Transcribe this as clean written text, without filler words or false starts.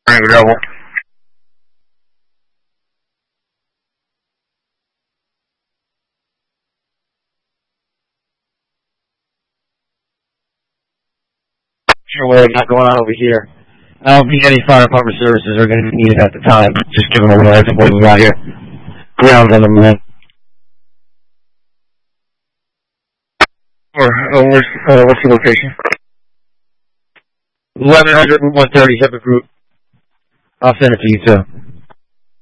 Double. Sure what I got going on over here. I don't think any fire department services are going to be needed at the time. Just give them a little heads up what we got here. Ground on the man. What's the location? 1100 Route 130, separate group. I'll send it to you too.